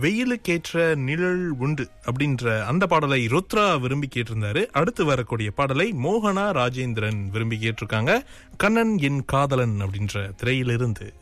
வெயிலுக்கேற்ற நிழல் உண்டு அப்படின்ற அந்த பாடலை ருத்ரா விரும்பி கேட்டிருந்தாரு. அடுத்து வரக்கூடிய பாடலை மோகனா ராஜேந்திரன் விரும்பி கேட்டிருக்காங்க. கண்ணன் என் காதலன் அப்படின்ற திரையிலிருந்து.